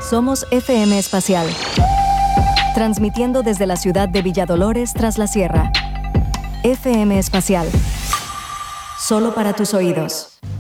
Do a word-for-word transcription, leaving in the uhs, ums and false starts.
Somos F M Espacial, transmitiendo desde la ciudad de Villadolores tras la sierra. F M Espacial, solo para tus oídos.